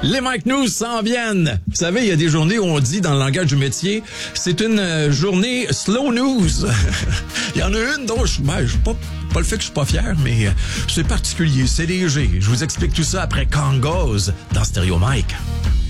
Les Mike News s'en viennent. Vous savez, il y a des journées où on dit dans le langage du métier, c'est une journée slow news. Il y en a une dont je suis pas le fait que je suis pas fier, mais c'est particulier, c'est léger. Je vous explique tout ça après Congos dans Stereo Mike.